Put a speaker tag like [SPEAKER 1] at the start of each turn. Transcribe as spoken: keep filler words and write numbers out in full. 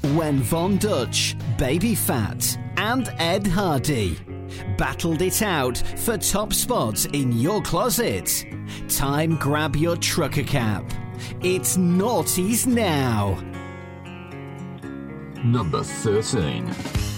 [SPEAKER 1] When Von Dutch, Baby Fat, and Ed Hardy battled it out for top spots in your closet, time grab your trucker cap. It's Naughties Now.
[SPEAKER 2] Number thirteen.